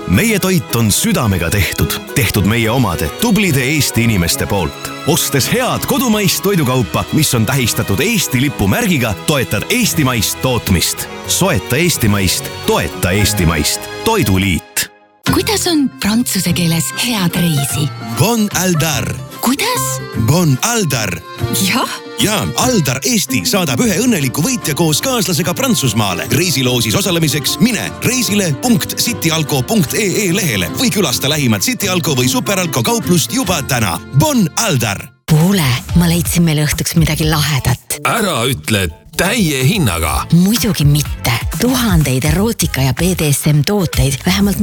Meie toit on südamega tehtud meie omade tublide Eesti inimeste poolt. Ostes head kodumaist toidukaupa, mis on tähistatud Eesti lipumärgiga, toetad eestimaist tootmist. Soeta eestimaist, toeta eestimaist. Toiduliit. Kuidas on prantsuse keeles head reisi? Bon Aldar. Kuidas? Bon Aldar. Jah. Ja Aldar Eesti saadab ühe õnneliku võitja koos kaaslasega Prantsusmaale. Reisiloosis osalemiseks mine reisile.cityalko.ee lehele või külasta lähimat Cityalko või Superalko kauplust juba täna. Bon Aldar! Kuule, ma leidsin meile õhtuks midagi lahedat. Ära ütle täie hinnaga. Muidugi mitte. Tuhandeid erootika ja BDSM tooteid vähemalt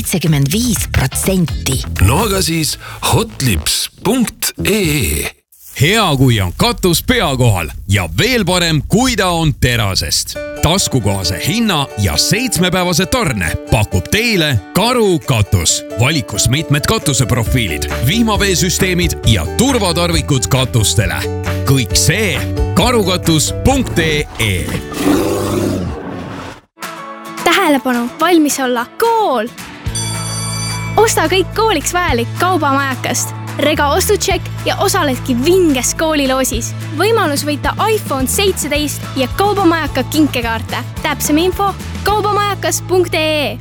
-75%. No aga siis hotlips.ee. Hea, kui on katus pea kohal ja veel parem, kui ta on terasest. Taskukohase hinna ja 7-päevase tarne pakub teile Karu katus. Valikus mitmed katuseprofiilid, vihmaveesüsteemid ja turvatarvikud katustele. Kõik see karukatus.ee. Tähelepanu, valmis olla kool! Osta kõik kooliks vajalik kaubamajakast. Rega ostutšek ja osaledki vinges kooliloosis. Võimalus võita iPhone 17 ja kaubamajaka kinkekaarte. Täpsem info kaubamajakas.ee.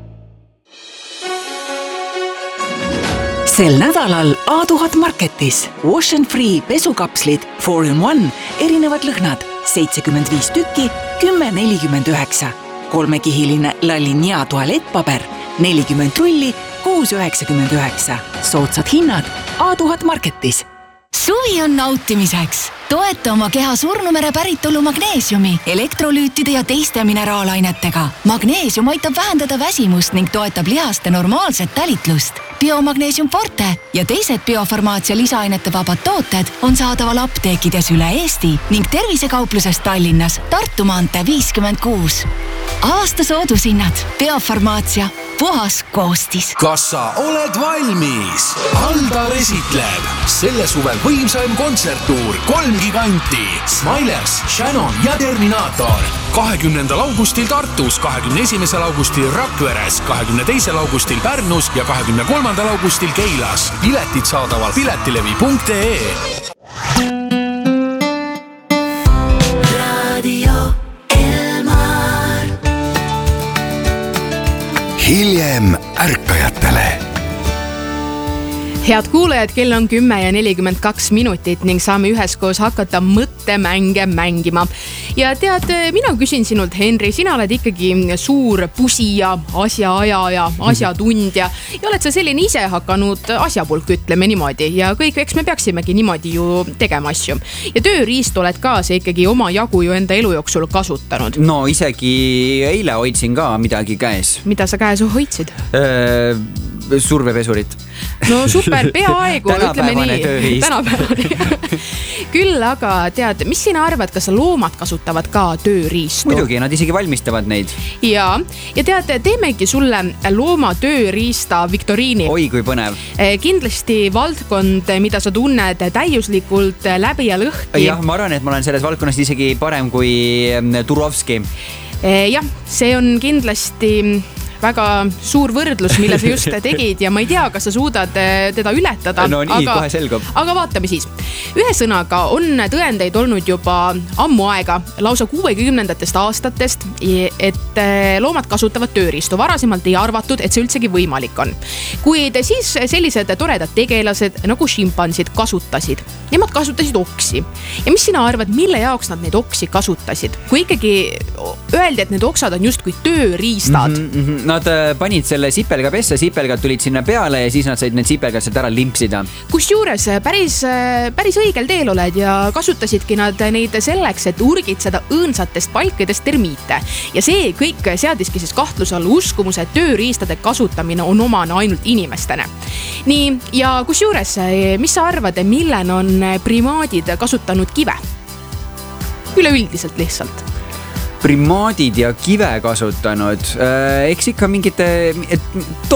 Sel nädalal A1000 Marketis Wash and Free pesukapslid 4-in-1 erinevad lõhnad 75 tükki 10,49. 3-kihiline Lalinia tualettpaber 40 rulli 6,99. Soodsad hinnad A1000 Marketis. Suvi on nautimiseks. Toeta oma keha surnumere päritolu magneesiumi, elektrolüütide ja teiste mineraalainetega. Magneesium aitab vähendada väsimust ning toetab lihaste normaalset tälitlust. Biomagneesium Forte ja teised biofarmaatsia lisaainete vabad tooted on saadaval apteekides üle Eesti ning tervisekaupluses Tallinnas Tartu maantee 56. Aasta soodushinnad. Biofarmaatsia. Puhas koostis. Kas sa oled valmis? Aldar esitleb selle suvel võimsaim kontserttuur 3 giganti. Smilers, Shannon ja Terminator. 20. augustil Tartus, 21. augustil Rakveres, 22. augustil Pärnus ja 23. augustil Keilas. Piletid saadaval piletilevi.ee. Hiljem ärkajatele. Head kuulajad, kell on 10:42 ning saame üheskoos hakata mõttemänge mängima. Ja tead, mina küsin sinult, Henri, sina oled ikkagi suur pusija, asjaajaja, asjatundja ja oled sa selline ise hakanud asjapulk, ütleme niimoodi. Ja kõik, eks me peaksimegi niimoodi ju tegema asju. Ja tööriist oled ka see ikkagi oma jagu ju enda elu jooksul kasutanud. No isegi eile hoidsin ka midagi käes. Mida sa käes hoidsid? Survepesurit. No super, peaaegu, ütleme nii. Tööriist. Tänapäevane. Küll aga tead, mis sina arvad, kas loomad kasutavad ka tööriistu? Muidugi, nad isegi valmistavad neid. Ja tead, teemegi sulle looma tööriista viktoriini. Oi, kui põnev. Kindlasti valdkond, mida sa tunned täiuslikult läbi ja lõhki. Jah, ma arvan, et ma olen selles valdkonnas isegi parem kui Turovski. Jah, see on kindlasti väga suur võrdlus, mille sa just tegid ja ma ei tea, kas sa suudad teda ületada. No nii, kohe selgub. Aga vaatame siis. Ühe sõnaga on tõendeid olnud juba ammu aega, lausa 60. aastatest, et loomad kasutavad tööriistu. Varasemalt ei arvatud, et see üldsegi võimalik on. Kuid siis sellised toredad tegelased nagu šimpansid kasutasid. Nemad kasutasid oksi. Ja mis sina arvad, mille jaoks nad neid oksi kasutasid? Kui ikkagi öeldi, et need oksad on justkui tööriistad. Nad panid selle sipelga pessa, sipelgad tulid sinna peale ja siis nad said need sipelgad sealt ära limpsida. Kusjuures päris õigel teel oled ja kasutasidki nad neid selleks, et urgitseda õõnsatest palkidest termiite. Ja see kõik seadiski siis kahtluse alla uskumuse, et tööriistade kasutamine on omane ainult inimestele. Nii, ja kusjuures, mis sa arvad, millen on primaadid kasutanud kive? Üleüldiselt lihtsalt. Primaadid ja kive kasutanud. Eks ikka mingite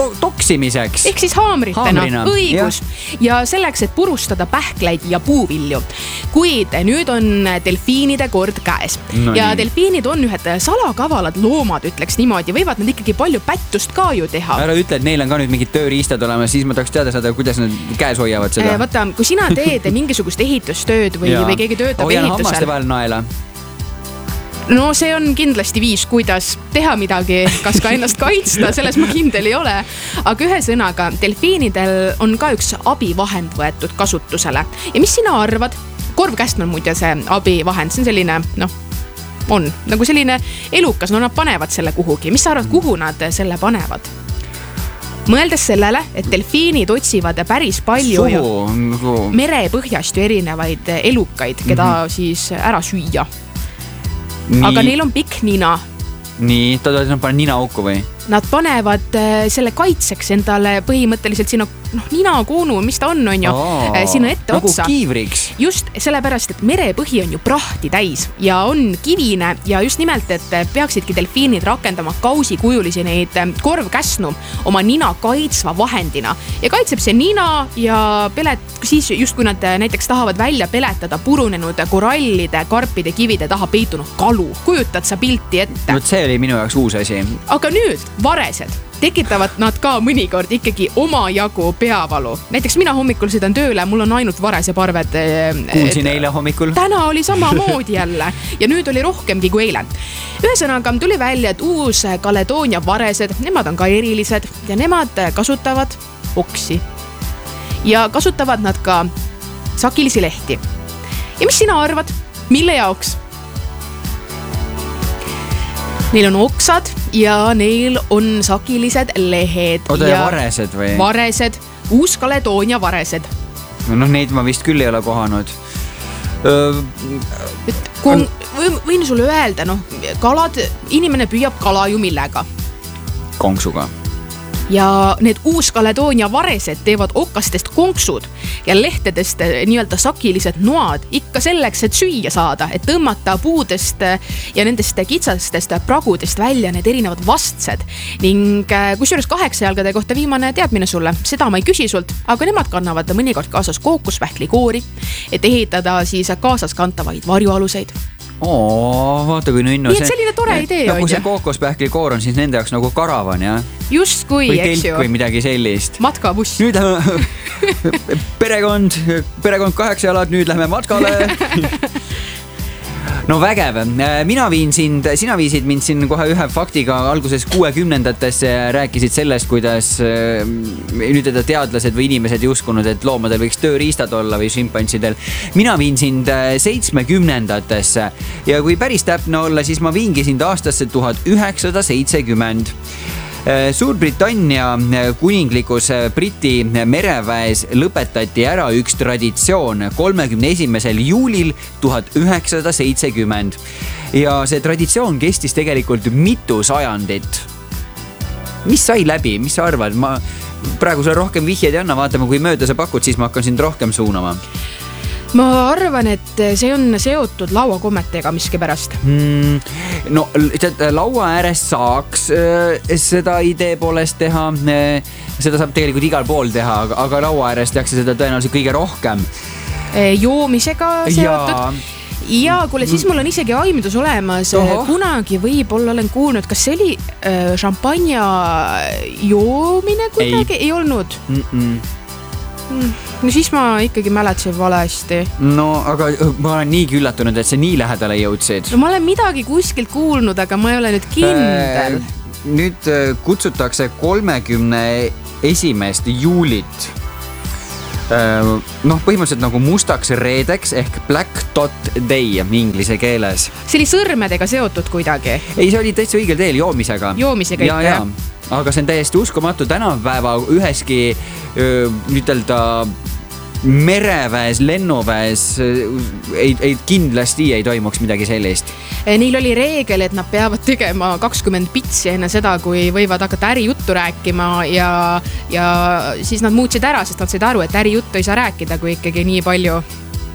poksimiseks. Ehk siis haamrina. Õigus. Ja selleks, et purustada pähkleid ja puuvilju. Kuid nüüd on delfiinide kord käes. Ja delfiinid on ühed salakavalad loomad, ütleks niimoodi. Võivad nad ikkagi palju pättust ka ju teha. Ära ütle, et neil on ka nüüd mingid tööriistad olemas, siis ma tahaks teada saada, kuidas nad käes hoiavad seda. Vaata, kui sina teed mingisugust ehitustööd või keegi töötab hoian ehitusel. Hammaste vahel naela. No see on kindlasti viis, kuidas teha midagi, kas ka ennast kaitsta, selles ma kindel ei ole. Aga ühe sõnaga, delfiinidel on ka üks abivahend võetud kasutusele. Ja mis sina arvad? Korvkäsn on muide see abivahend, see on selline, on nagu selline elukas, nad panevad selle kuhugi. Mis sa arvad, kuhu nad selle panevad? Mõeldes sellele, et delfiinid otsivad päris palju merepõhjast ju erinevaid elukaid, keda siis ära süüa. Aga neil on pikk nina. Nii, nad panevad nina auku või? Nad panevad selle kaitseks endale põhimõtteliselt sinna ninakoonu, mis ta on ju, sinna ette otsa. Nagu kiivriks. Just sellepärast, et merepõhi on ju prahti täis ja on kivine ja just nimelt, et peaksidki delfiinid rakendama kausikujulisi neid korvkäsnu oma nina kaitsva vahendina. Ja kaitseb see nina ja siis just kui nad näiteks tahavad välja peletada purunenud korallide, karpide, kivide taha peitunud kalu. Kujutad sa pilti ette? See oli minu jaoks uus asi. Aga nüüd varesed tekitavad nad ka mõnikord ikkagi oma jagu peavalu. Näiteks mina hommikul sõidan tööle, mul on ainult vareseparved. Kuulsin eile hommikul. Täna oli sama moodi jälle ja nüüd oli rohkemgi kui eile. Ühesõnaga tuli välja, et uus Kaledoonia varesed, nemad on ka erilised ja nemad kasutavad oksi. Ja kasutavad nad ka sakilisi lehti. Ja mis sina arvad? Mille jaoks? Neil on oksad ja neil on sakilised lehed. Oda ja varesed või? Varesed, uus Kaledoonia varesed. Neid ma vist küll ei ole kohanud. Võin sulle öelda, kalad, inimene püüab kala ju millega? Konksuga. Ja need uus Kaledoonia varesed teevad okastest konksud ja lehtedest nii-öelda sakilised noad ikka selleks, et süüa saada, et tõmmata puudest ja nendest kitsastest pragudest välja need erinevad vastsed. Ning kusjuures 8 jalgade kohta viimane teadmine sulle, seda ma ei küsi sult, aga nemad kannavad mõnikord kaasas kookospähkli koori, et ehitada siis kaasas kantavaid varjualuseid. Vaata kui nunnu. Nii et selline tore idee on. Kui see kookospähkli koor on siis nende jaoks nagu karavan, jah? Just kui, eks ju. Või telk või midagi sellist. Matkabuss. Nüüd perekond 8 jalad, nüüd lähme matkale. No vägev. Sina viisid mind siin kohe ühe faktiga alguses 60-ndatesse ja rääkisid sellest, kuidas nüüd teadlased või inimesed ei uskunud, et loomadel võiks tööriistad olla või šimpantsidel. Mina viin sind 70-ndatesse ja kui päris täpne olla, siis ma viingi sind aastasse 1970. Suurbritannia kuninglikus Briti mereväes lõpetati ära üks traditsioon 31. juulil 1970. Ja see traditsioon kestis tegelikult mitu sajandit. Mis sai läbi? Mis sa arvad? Ma praegu sulle rohkem vihjeid ei anna, vaatame, kui mööda sa pakud, siis ma hakkan sind rohkem suunama. Ma arvan, et see on seotud lauakommetega miski pärast. No, laua ääres saaks seda idee poolest teha. Seda saab tegelikult igal pool teha, aga laua ääres tehakse seda tõenäoliselt kõige rohkem. Joomisega seotud. Ja kuule, siis mul on isegi aimdus olemas. Kunagi võib-olla olen kuulnud, kas see oli šampanja joomine kuidagi? Ei olnud? No siis ma ikkagi mäletasin valesti. No, aga ma olen niigi üllatunud, et see nii lähedale jõudsid. No ma olen midagi kuskilt kuulnud, aga ma ei ole nüüd kindel. Nüüd kutsutakse 31. juulit. Põhimõtteliselt nagu mustaks reedeks ehk Black Dot Day inglise keeles. See oli sõrmedega seotud kuidagi? Ei, see oli täitsa õigel teel joomisega. Joomisega ikka, jah? Aga see on täiesti uskumatu tänapäeva üheski ütelda mereväes, lennuväes ei kindlasti ei toimuks midagi sellist. Neil oli reegel, et nad peavad tegema 20 pitsi enne seda, kui võivad hakata ärijuttu rääkima ja siis nad muutsid ära, sest nad said aru, et ärijuttu ei saa rääkida, kui ikkagi nii palju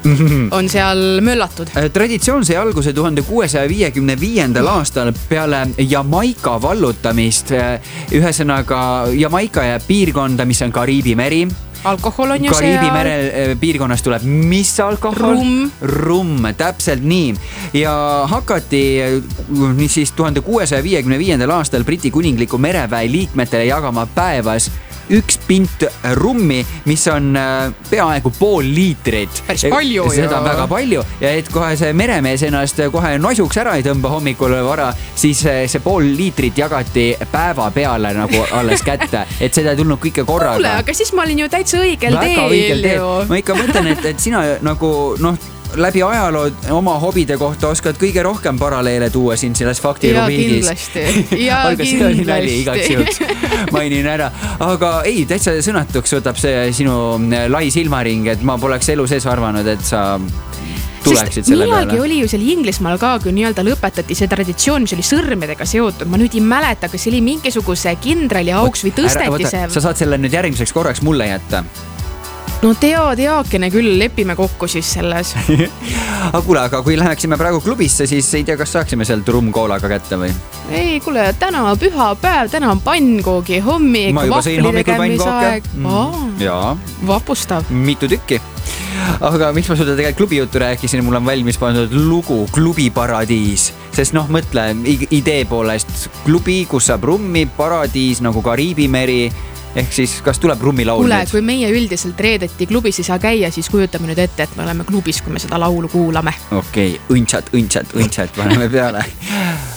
on seal möllatud. Traditsioon sai alguse 1655. aastal peale Jamaika vallutamist. Ühesõnaga Jamaika jääb piirkonda, mis on Kariibi meri. Alkohol on ju Kariibi mere piirkonnas tuleb mis alkohol? Rumm, täpselt nii. Ja hakati siis 1655. aastal Briti kuningliku mereväe liikmetele jagama päevas 1 pint rummi, mis on peaaegu pool liitrit. Päris palju. Seda on väga palju ja et kohe see meremees ennast kohe nosuks ära ei tõmba hommikul vara, siis see pool liitrit jagati päeva peale nagu alles kätte, et seda ei tulnud kõike korraga. Kuule, aga siis ma olin ju täitsa õigel teel. Ma ikka mõtlen, et sina nagu läbi ajaloo oma hobide kohta oskad kõige rohkem paralleele tuua siin selles faktirubriigis. Ja kindlasti. Igaks juhuks mainin ära. Aga ei, täitsa sõnatuks võtab see sinu lai silmaring, et ma poleks elu sees arvanud, et sa tuleksid selle peale. Millalgi oli ju seal Inglismaal ka, kui nii-öelda lõpetati see traditsioon, mis oli sõrmedega seotud. Ma nüüd ei mäleta, kas oli mingisuguse kindrali auks või tõsteti see. Sa saad selle nüüd järgmiseks korraks mulle jätta. No teakene küll, lepime kokku siis selles. Aga kuule, aga kui läheksime praegu klubisse, siis ei tea, kas saaksime sealt rummkoolaga kätte või? Ei, kuule, täna on püha päev, täna on pannkoogi hommik. Ma juba sõin hommikul pannkooke. Jaa. Vapustav. Mitu tükki. Aga miks ma sulle tegelikult klubijuttu rääkisin, mul on valmis pandud lugu Klubiparadiis. Sest mõtle, idee poolest klubi, kus saab rummi, paradiis nagu Kariibi meri. Ehk siis, kas tuleb rummilaul? Kuule, kui meie üldiselt reedeti klubis ei saa käia, siis kujutame nüüd ette, et me oleme klubis, kui me seda laulu kuulame. Okei, õndsat, paneme peale.